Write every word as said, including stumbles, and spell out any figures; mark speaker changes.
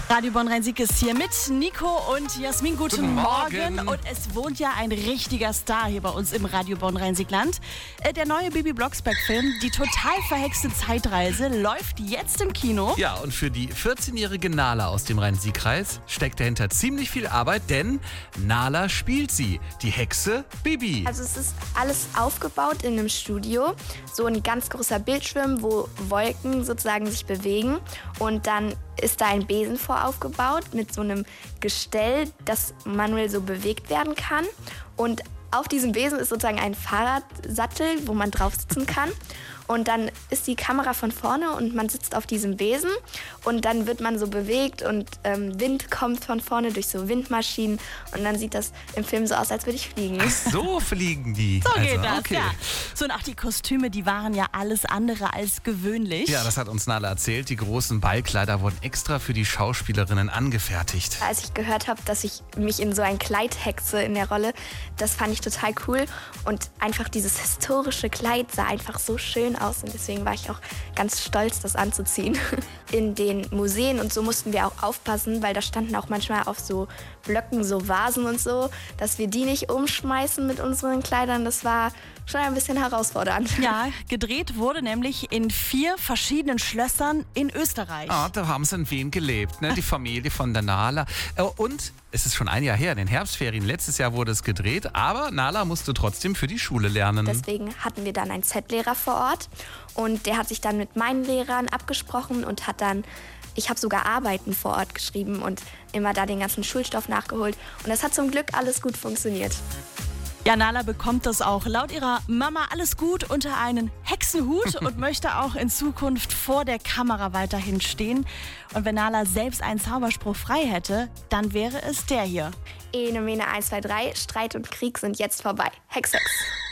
Speaker 1: Radio Bonn-Rhein-Sieg ist hier mit Nico und Jasmin. Guten,
Speaker 2: Guten
Speaker 1: Morgen.
Speaker 2: Morgen.
Speaker 1: Und es wohnt ja ein richtiger Star hier bei uns im Radio Bonn-Rhein-Sieg-Land. Äh, Der neue Bibi Blocksberg-Film, die total verhexte Zeitreise, läuft jetzt im Kino.
Speaker 2: Ja, und für die vierzehnjährige Nala aus dem Rhein-Sieg-Kreis steckt dahinter ziemlich viel Arbeit, denn Nala spielt sie, die Hexe Bibi.
Speaker 3: Also es ist alles aufgebaut in einem Studio, so ein ganz großer Bildschirm, wo Wolken sozusagen sich bewegen und dann ist da ein Besen vor aufgebaut mit so einem Gestell, das manuell so bewegt werden kann und auf diesem Besen ist sozusagen ein Fahrradsattel, wo man drauf sitzen kann. Und dann ist die Kamera von vorne und man sitzt auf diesem Besen und dann wird man so bewegt und ähm, Wind kommt von vorne durch so Windmaschinen und dann sieht das im Film so aus, als würde ich fliegen.
Speaker 2: Ach, so fliegen die.
Speaker 1: So geht
Speaker 2: also,
Speaker 1: das,
Speaker 2: okay.
Speaker 1: ja. So, und auch die Kostüme, die waren ja alles andere als gewöhnlich.
Speaker 2: Ja, das hat uns Nala erzählt. Die großen Ballkleider wurden extra für die Schauspielerinnen angefertigt.
Speaker 3: Als ich gehört habe, dass ich mich in so ein Kleid hexe in der Rolle, das fand ich total cool und einfach dieses historische Kleid sah einfach so schön aus und deswegen war ich auch ganz stolz, das anzuziehen. In den Museen und so mussten wir auch aufpassen, weil da standen auch manchmal auf so Blöcken so Vasen und so, dass wir die nicht umschmeißen mit unseren Kleidern. Das war schon ein bisschen herausfordernd.
Speaker 1: Ja, gedreht wurde nämlich in vier verschiedenen Schlössern in Österreich.
Speaker 2: Ah, da haben sie in Wien gelebt, ne? Die Familie von der Nala. Äh, Und es ist schon ein Jahr her, in den Herbstferien. Letztes Jahr wurde es gedreht, aber Nala musste trotzdem für die Schule lernen.
Speaker 3: Deswegen hatten wir dann einen Z-Lehrer vor Ort und der hat sich dann mit meinen Lehrern abgesprochen und hat dann, ich habe sogar Arbeiten vor Ort geschrieben und immer da den ganzen Schulstoff nachgeholt und das hat zum Glück alles gut funktioniert.
Speaker 1: Ja, Nala bekommt das auch laut ihrer Mama alles gut unter einen Hexenhut und möchte auch in Zukunft vor der Kamera weiterhin stehen. Und wenn Nala selbst einen Zauberspruch frei hätte, dann wäre es der hier.
Speaker 3: Ene, Mene, eins, zwei, drei, Streit und Krieg sind jetzt vorbei. Hex, Hex.